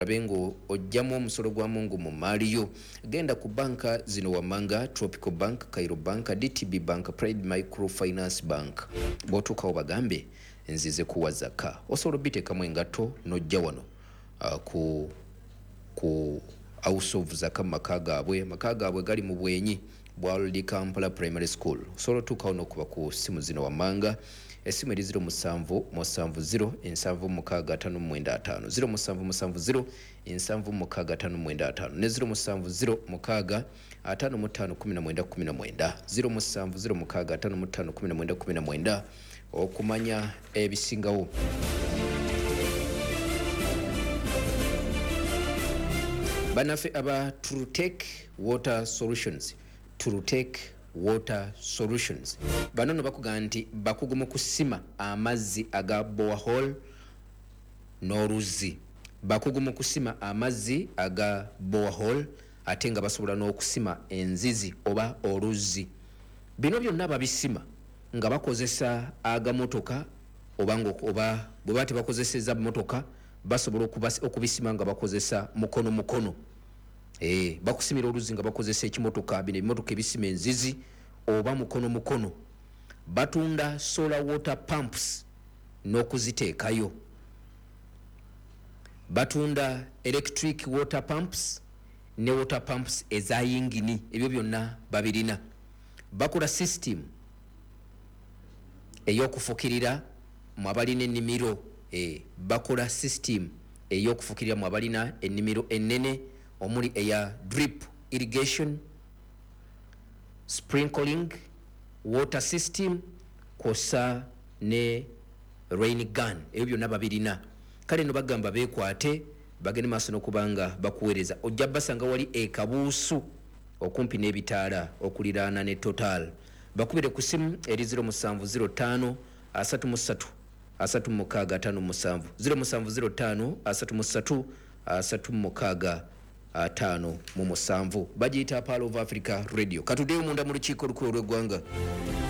abengo ojjamu omusolo gwa mungu mu maaliyo. Genda ku banka zino wammanga: Tropical Bank, Cairo Bank, DTB Bank, Pride Microfinance Bank. Bw'otuukawo bagambe nzize kuwa zaka. Osobola obiteekamu engatto n'ojja wano ku House of Zaka maka gaabwe gali mu bwenyi bwa Old Kampala Primary School. Osobola otuukawo n'okuba ku simu zino wammanga. Esimu eri 0770 7655 0770 7655 ne 0706 551919 0706 551919 okumanya ebisingawo. Banafe aba Turutech Water Solutions. Bano no bakuga nti bakugu mu kusima amazzi aga borehole n'oluzzi. Bakugu mu kusima amazzi aga borehole ate nga basobola n'okusima enzizi oba oluzzi. Bino byonna babisima nga bakozesa agamotoka oba bwe bati bakozeseza motoka basobola okubisima nga bakozesa mukono. Bakusimira oluzzi nga bakozesa ekimotoka. Bino ebimotoka ebisima enzizi oba mukono. Batunda solar water pumps n'okuziteekayo. Batunda electric water pumps ne water pumps eza yingini. Ebyo byonna babirina. Bakola system ey'okufukirira mu abalina ennimiro. Bakola system ey'okufukirira mu abalina ennimiro ennene omuli eya drip irrigation, sprinkling water system kosa ne rain gun. Ebyo byonna babirina. Kale no bagamba beekwate bagende maaso n'okubanga bakuweereza. Ojja basanga wali ekabuusu okumpi n'ebitaala okuliraana ne Total. Bakubire ku simu eri 0705 33 3657 0705 33 3657 Bagiyita Pearl of Africa Radio. Katuddeyo munda mu lukiiko olukulu olw'eggwanga.